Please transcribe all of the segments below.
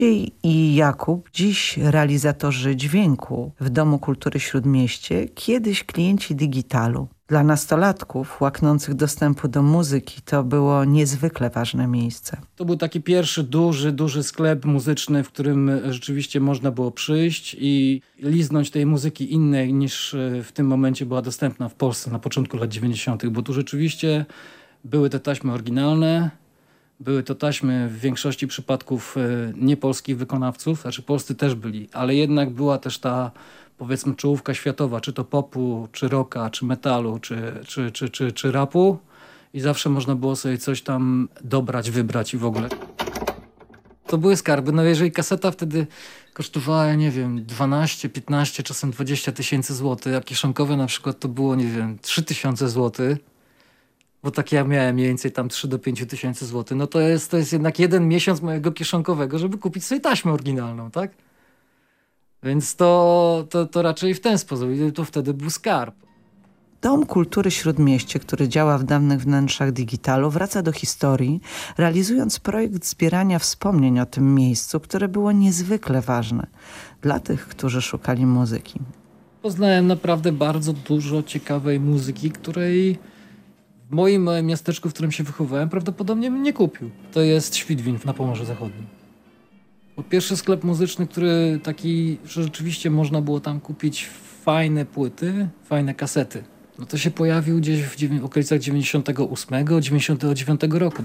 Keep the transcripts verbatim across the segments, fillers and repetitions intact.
I i Jakub, dziś realizatorzy dźwięku w Domu Kultury Śródmieście, kiedyś klienci Digitalu. Dla nastolatków łaknących dostępu do muzyki to było niezwykle ważne miejsce. To był taki pierwszy duży, duży sklep muzyczny, w którym rzeczywiście można było przyjść i liznąć tej muzyki innej niż w tym momencie była dostępna w Polsce na początku lat dziewięćdziesiątych, bo tu rzeczywiście były te taśmy oryginalne, były to taśmy w większości przypadków niepolskich wykonawców, znaczy polscy też byli, ale jednak była też ta, powiedzmy, czołówka światowa, czy to popu, czy rocka, czy metalu, czy, czy, czy, czy, czy rapu i zawsze można było sobie coś tam dobrać, wybrać i w ogóle. To były skarby, no jeżeli kaseta wtedy kosztowała, ja nie wiem, dwanaście, piętnaście, czasem dwadzieścia tysięcy złotych, a kieszonkowe na przykład to było, nie wiem, trzy tysiące złotych, bo tak ja miałem mniej więcej tam trzy do pięciu tysięcy złotych, no to jest, to jest jednak jeden miesiąc mojego kieszonkowego, żeby kupić sobie taśmę oryginalną, tak? Więc to, to, to raczej w ten sposób, to wtedy był skarb. Dom Kultury Śródmieście, który działa w dawnych wnętrzach Digitalu, wraca do historii, realizując projekt zbierania wspomnień o tym miejscu, które było niezwykle ważne dla tych, którzy szukali muzyki. Poznałem naprawdę bardzo dużo ciekawej muzyki, której w moim małym miasteczku, w którym się wychowałem, prawdopodobnie bym nie kupił. To jest Świdwin na Pomorzu Zachodnim. Bo pierwszy sklep muzyczny, który taki, że rzeczywiście można było tam kupić fajne płyty, fajne kasety. No to się pojawił gdzieś w, w okolicach dziewięćdziesiątego ósmego, dziewięćdziesiątego dziewiątego roku.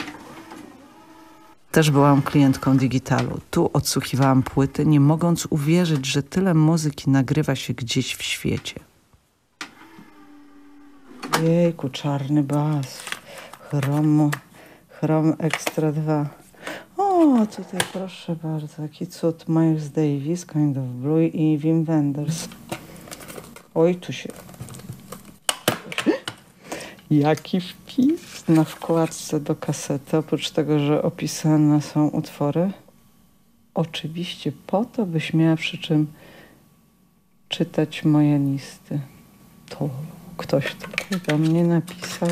Też byłam klientką Digitalu. Tu odsłuchiwałam płyty, nie mogąc uwierzyć, że tyle muzyki nagrywa się gdzieś w świecie. Jejku, czarny bas. Chromu, Chrom Extra dwa. O, tutaj proszę bardzo, jaki cud. Miles Davis, Kind of Blue i Wim Wenders. Oj, tu się... Jaki wpis na wkładce do kasety, oprócz tego, że opisane są utwory. Oczywiście po to, byś miała przy czym czytać moje listy. To ktoś to do mnie napisał.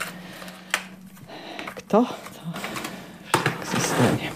Kto? To tak zostanie.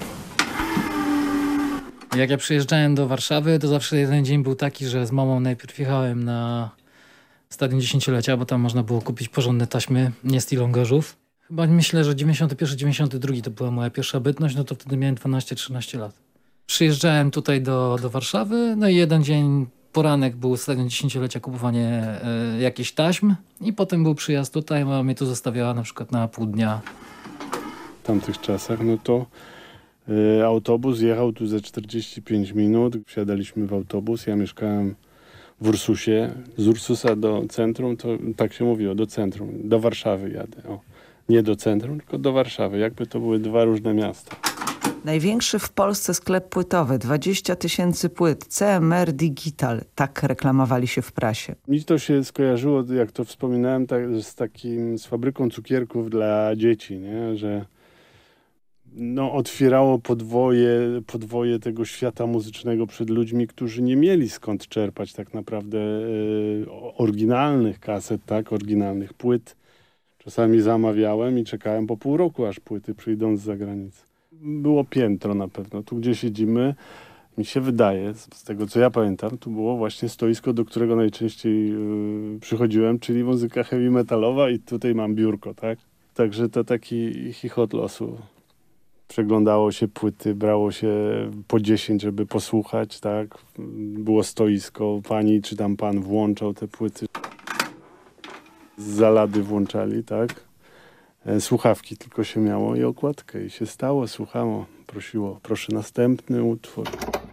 Jak ja przyjeżdżałem do Warszawy, to zawsze jeden dzień był taki, że z mamą najpierw jechałem na Stadion Dziesięciolecia, bo tam można było kupić porządne taśmy, nie stylu Gorzów. Chyba myślę, że dziewięćdziesiąty pierwszy dziewięćdziesiąty drugi to była moja pierwsza bytność, no to wtedy miałem dwanaście trzynaście lat. Przyjeżdżałem tutaj do, do Warszawy, no i jeden dzień, poranek był Stadion Dziesięciolecia, kupowanie y, jakichś taśm i potem był przyjazd tutaj, mama mnie tu zostawiała na przykład na pół dnia. W tamtych czasach, no to y, autobus jechał tu ze czterdzieści pięć minut, wsiadaliśmy w autobus, ja mieszkałem w Ursusie, z Ursusa do centrum, to tak się mówiło, do centrum, do Warszawy jadę, o. Nie do centrum, tylko do Warszawy, jakby to były dwa różne miasta. Największy w Polsce sklep płytowy, dwadzieścia tysięcy płyt, C M R Digital, tak reklamowali się w prasie. Mi to się skojarzyło, jak to wspominałem, tak, z takim, z fabryką cukierków dla dzieci, nie? Że no, otwierało podwoje, podwoje tego świata muzycznego przed ludźmi, którzy nie mieli skąd czerpać tak naprawdę e, oryginalnych kaset, tak, oryginalnych płyt. Czasami zamawiałem i czekałem po pół roku, aż płyty przyjdą z zagranicy. Było piętro na pewno. Tu, gdzie siedzimy, mi się wydaje, z tego co ja pamiętam, tu było właśnie stoisko, do którego najczęściej yy, przychodziłem, czyli muzyka heavy metalowa i tutaj mam biurko, tak? Także to taki chichot losu. Przeglądało się płyty, brało się po dziesięć, żeby posłuchać, tak? Było stoisko, pani czy tam pan włączał te płyty. Z zalady włączali, tak? Słuchawki tylko się miało i okładkę i się stało, słuchało, prosiło, proszę następny utwór.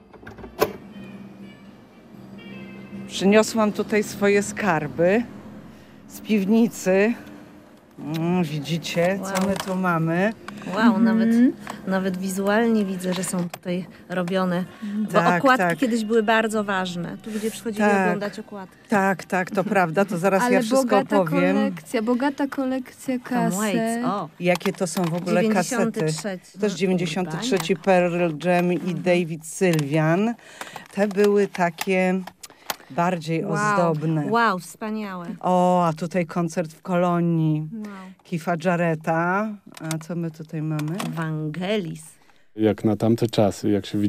Przyniosłam tutaj swoje skarby z piwnicy. Mm, widzicie, Wow. co my tu mamy? Wow, Mhm. nawet, nawet wizualnie widzę, że są tutaj robione. Bo Tak, okładki tak. kiedyś były bardzo ważne. Tu ludzie przychodzili Tak. oglądać okładki. Tak, tak, to prawda, to zaraz Ale ja wszystko bogata opowiem. kolekcja, bogata kolekcja Tom kaset. Waits, o, Jakie to są w ogóle dziewięćdziesiąty kasety? trzeci. Też No, dziewięćdziesiąty trzeci bania. Pearl Jam i David Sylvian. Te były takie bardziej Wow. ozdobne. Wow, wspaniałe. O, a tutaj koncert w Kolonii Wow. Keitha Jarretta. A co my tutaj mamy? Vangelis. jak na tamte czasy, jak się